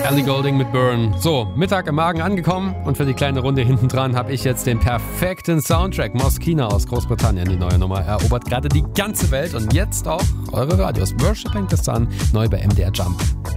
Ellie Goulding mit Burn. So, Mittag im Magen angekommen und für die kleine Runde hinten dran habe ich jetzt den perfekten Soundtrack. Moskina aus Großbritannien, die neue Nummer, erobert gerade die ganze Welt und jetzt auch eure Radios. Worshipping the Sun, neu bei MDR Jump.